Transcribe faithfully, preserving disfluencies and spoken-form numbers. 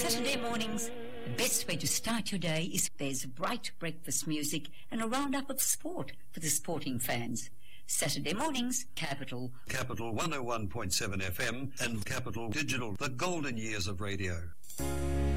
Saturday mornings, the best way to start your day is there's bright breakfast music and a roundup of sport for the sporting fans. Saturday mornings, Capital. Capital one oh one point seven F M and Capital Digital, the golden years of radio.